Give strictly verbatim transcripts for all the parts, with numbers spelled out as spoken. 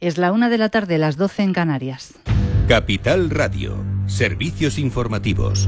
Es la una de la tarde, las doce en Canarias. Capital Radio, servicios informativos.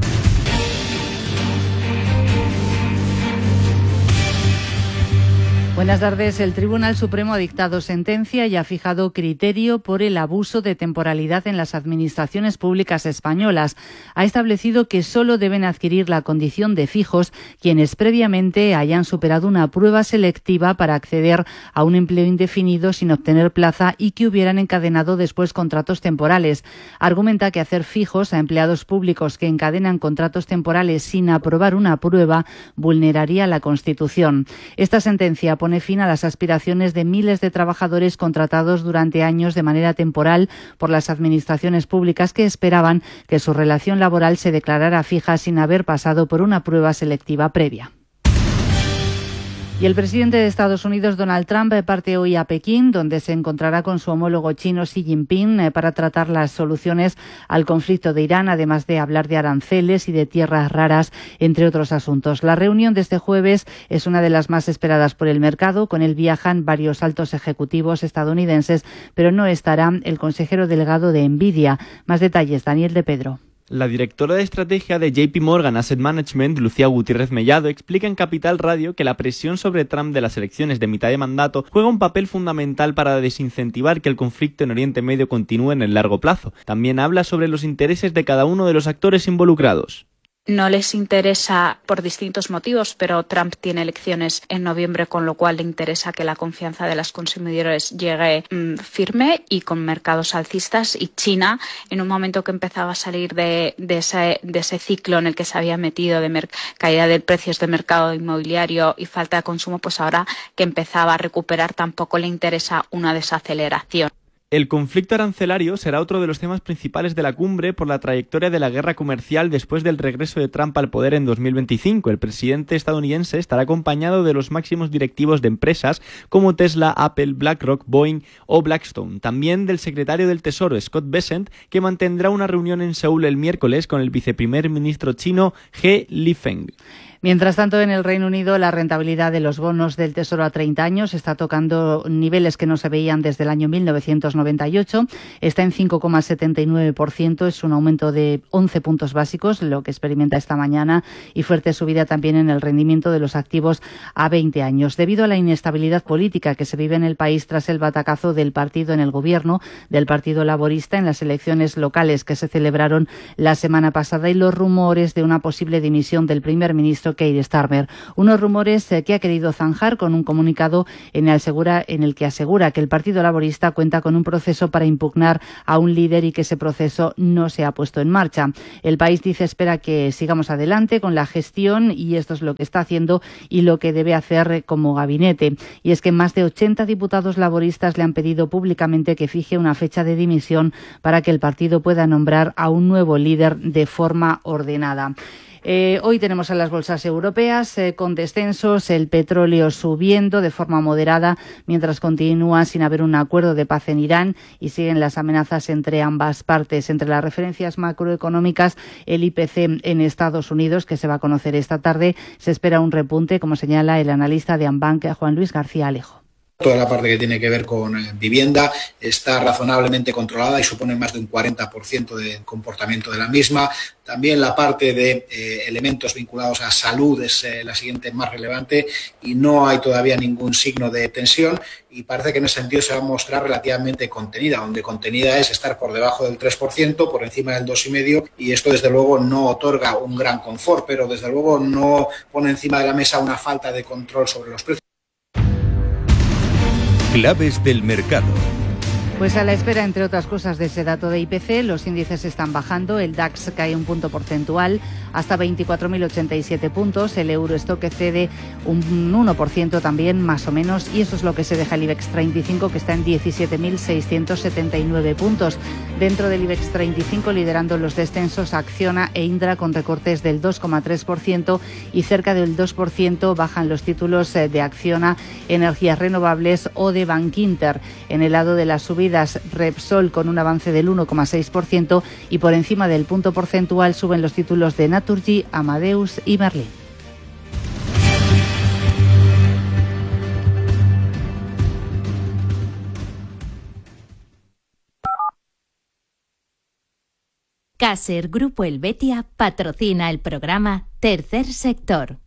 Buenas tardes. El Tribunal Supremo ha dictado sentencia y ha fijado criterio por el abuso de temporalidad en las administraciones públicas españolas. Ha establecido que solo deben adquirir la condición de fijos quienes previamente hayan superado una prueba selectiva para acceder a un empleo indefinido sin obtener plaza y que hubieran encadenado después contratos temporales. Argumenta que hacer fijos a empleados públicos que encadenan contratos temporales sin aprobar una prueba vulneraría la Constitución. Esta sentencia pone fin a las aspiraciones de miles de trabajadores contratados durante años de manera temporal por las administraciones públicas que esperaban que su relación laboral se declarara fija sin haber pasado por una prueba selectiva previa. Y el presidente de Estados Unidos, Donald Trump, parte hoy a Pekín, donde se encontrará con su homólogo chino Xi Jinping para tratar las soluciones al conflicto de Irán, además de hablar de aranceles y de tierras raras, entre otros asuntos. La reunión de este jueves es una de las más esperadas por el mercado. Con él viajan varios altos ejecutivos estadounidenses, pero no estará el consejero delegado de Nvidia. Más detalles, Daniel de Pedro. La directora de estrategia de J P Morgan Asset Management, Lucía Gutiérrez Mellado, explica en Capital Radio que la presión sobre Trump de las elecciones de mitad de mandato juega un papel fundamental para desincentivar que el conflicto en Oriente Medio continúe en el largo plazo. También habla sobre los intereses de cada uno de los actores involucrados. No les interesa por distintos motivos, pero Trump tiene elecciones en noviembre, con lo cual le interesa que la confianza de los consumidores llegue mmm, firme y con mercados alcistas. Y China, en un momento que empezaba a salir de, de, ese, de ese ciclo en el que se había metido de mer- caída de precios de mercado inmobiliario y falta de consumo, pues ahora que empezaba a recuperar tampoco le interesa una desaceleración. El conflicto arancelario será otro de los temas principales de la cumbre por la trayectoria de la guerra comercial después del regreso de Trump al poder en dos mil veinticinco. El presidente estadounidense estará acompañado de los máximos directivos de empresas como Tesla, Apple, BlackRock, Boeing o Blackstone. También del secretario del Tesoro, Scott Bessent, que mantendrá una reunión en Seúl el miércoles con el viceprimer ministro chino He Lifeng. Mientras tanto, en el Reino Unido, la rentabilidad de los bonos del Tesoro a treinta años está tocando niveles que no se veían desde el año mil novecientos noventa y ocho. Está en cinco coma setenta y nueve por ciento, es un aumento de once puntos básicos, lo que experimenta esta mañana, y fuerte subida también en el rendimiento de los activos a veinte años. Debido a la inestabilidad política que se vive en el país tras el batacazo del partido en el gobierno, del Partido Laborista, en las elecciones locales que se celebraron la semana pasada, y los rumores de una posible dimisión del primer ministro Keir Starmer. Unos rumores eh, que ha querido zanjar con un comunicado en el, asegura, en el que asegura que el Partido Laborista cuenta con un proceso para impugnar a un líder y que ese proceso no se ha puesto en marcha. El país dice espera que sigamos adelante con la gestión y esto es lo que está haciendo y lo que debe hacer como gabinete. Y es que más de ochenta diputados laboristas le han pedido públicamente que fije una fecha de dimisión para que el partido pueda nombrar a un nuevo líder de forma ordenada. Eh, hoy tenemos a las bolsas europeas eh, con descensos, el petróleo subiendo de forma moderada mientras continúa sin haber un acuerdo de paz en Irán y siguen las amenazas entre ambas partes. Entre las referencias macroeconómicas, el I P C en Estados Unidos, que se va a conocer esta tarde, se espera un repunte, como señala el analista de Ambank, Juan Luis García Alejo. Toda la parte que tiene que ver con vivienda está razonablemente controlada y supone más de un cuarenta por ciento de comportamiento de la misma. También la parte de eh, elementos vinculados a salud es eh, la siguiente más relevante y no hay todavía ningún signo de tensión y parece que en ese sentido se va a mostrar relativamente contenida, donde contenida es estar por debajo del tres por ciento, por encima del dos coma cinco por ciento y esto desde luego no otorga un gran confort, pero desde luego no pone encima de la mesa una falta de control sobre los precios. Claves del mercado. Pues a la espera, entre otras cosas, de ese dato de I P C, los índices están bajando. El DAX cae un punto porcentual hasta veinticuatro mil ochenta y siete puntos. El Eurostock cede un uno por ciento también, más o menos. Y eso es lo que se deja el IBEX treinta y cinco, que está en diecisiete mil seiscientos setenta y nueve puntos. Dentro del IBEX treinta y cinco, liderando los descensos, Acciona e Indra con recortes del dos coma tres por ciento y cerca del dos por ciento bajan los títulos de Acciona, Energías Renovables o de Bankinter. En el lado de las subidas, Repsol con un avance del uno coma seis por ciento y por encima del punto porcentual suben los títulos de Naturgy, Amadeus y Merlin. Caser Grupo Helvetia patrocina el programa Tercer Sector.